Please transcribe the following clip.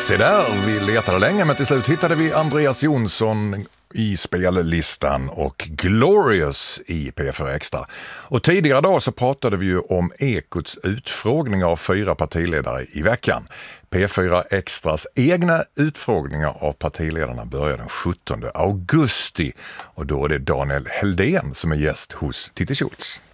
Se där, vi letade länge men till slut hittade vi Andreas Jonsson i spellistan och Glorious i P4 Extra. Och tidigare dag så pratade vi ju om Ekots utfrågning av 4 partiledare i veckan. P4 Extras egna utfrågningar av partiledarna börjar den 17 augusti och då är det Daniel Heldén som är gäst hos Titti Schultz.